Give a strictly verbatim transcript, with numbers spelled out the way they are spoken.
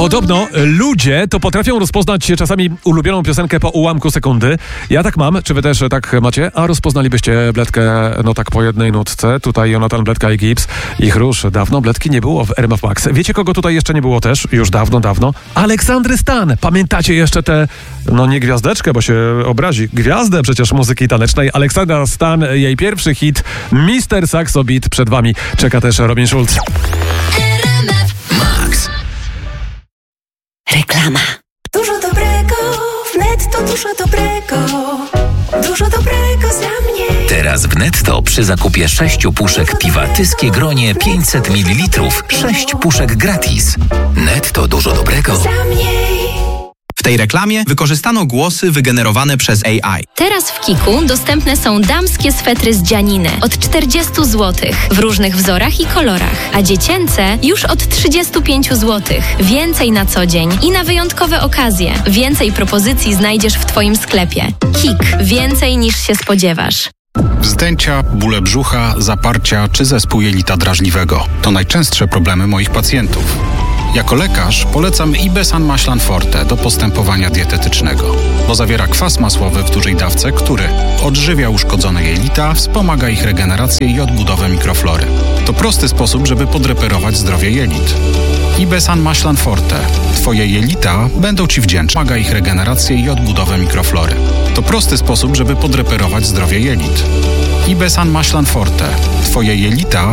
Podobno ludzie to potrafią rozpoznać czasami ulubioną piosenkę po ułamku sekundy. Ja tak mam, czy wy też tak macie? A rozpoznalibyście Bledkę, no tak po jednej nutce. Tutaj Jonatan Bledka i Gibbs. Ich róż. Dawno Bledki nie było w R M F Max. Wiecie, kogo tutaj jeszcze nie było też? Już dawno, dawno. Aleksandry Stan. Pamiętacie jeszcze tę, no nie gwiazdeczkę, bo się obrazi. Gwiazdę przecież muzyki tanecznej. Aleksandra Stan, jej pierwszy hit mister Saxo Beat przed wami. Czeka też Robin Schulz. Reklama. Dużo dobrego, w Netto dużo dobrego. Dużo dobrego dla mnie. Teraz w Netto przy zakupie sześciu puszek piwa Tyskie Gronie pięćset mililitrów. Sześć puszek gratis. Netto dużo dobrego Dla mnie. W tej reklamie wykorzystano głosy wygenerowane przez A I. Teraz w Kiku dostępne są damskie swetry z dzianiny od czterdzieści złotych w różnych wzorach i kolorach, a dziecięce już od trzydzieści pięć złotych. Więcej na co dzień i na wyjątkowe okazje. Więcej propozycji znajdziesz w Twoim sklepie. Kik. Więcej niż się spodziewasz. Wzdęcia, bóle brzucha, zaparcia czy zespół jelita drażliwego to najczęstsze problemy moich pacjentów. Jako lekarz polecam Ibesan Maślan Forte do postępowania dietetycznego, bo zawiera kwas masłowy w dużej dawce, który odżywia uszkodzone jelita, wspomaga ich regenerację i odbudowę mikroflory. To prosty sposób, żeby podreperować zdrowie jelit. Ibesan Maślan Forte. Twoje jelita będą Ci wdzięczne. Pomaga ich regenerację i odbudowę mikroflory. To prosty sposób, żeby podreperować zdrowie jelit. Ibesan Maślan Forte. Twoje jelita